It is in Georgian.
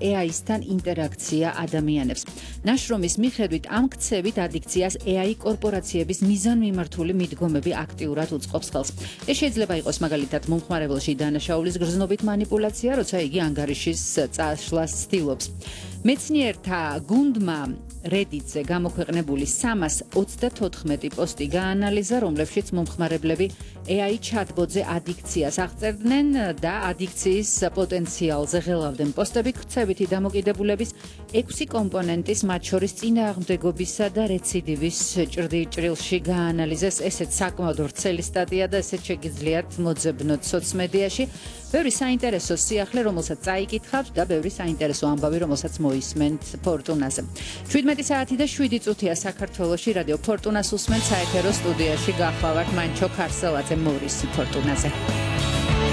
AI-სთან ინტერაქცია ადამიანებს. ნაშრომის მიხედვით ამ ქცევით ადიქციას AI კორპორაციების მიზანმიმართული მიდგომები აქტიურად უწყობს ხელს. ეს შეიძლება იყოს მაგალითად მომხმარებელში დანაშაულის გრძნობით მანიპულაცია, როცა იგი ანგარიშის წაშლას ცდილობს. მეცნიერთა გუნდმა Reddit-ზე გამოქვეყნებული 324 პოსტი გაანალიზა, რომლებშიც მომხმარებლები AI chatbot-ზე ადიქციას აღწერდნენ და ადიქციის პოტენციალზე ღელავდნენ. პოსტები ქცევითი დამოკიდებულების 6 კომპონენტის, მათ შორის წინააღმდეგობისა და რეციდივის ჭრილში გაანალიზეს. ესეც საკმაოდ ვრცელი სტატია და ესეც შეგიძლიათ მოძებნოთ სოციმედიაში. ბევრი საინტერესო სიახლე, რომელსაც წაიკითხავთ და ბევრი საინტერესო ამბავი, რომელსაც მოისმენთ ფორტუნაზე. 17 საათი და 7 წუთია საქართველოში რადიო ფორტუნას უსმენთ საეთერო სტუდიაში გახლავართ მანჩო ქარსელაძე მორისი ფორტუნაზე.